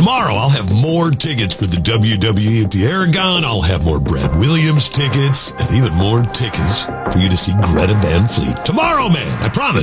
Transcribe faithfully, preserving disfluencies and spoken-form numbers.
tomorrow I'll have more tickets for the W W E at the Aragon. I'll have more Brad Williams tickets and even more tickets for you to see Greta Van Fleet. Tomorrow, man, I promise.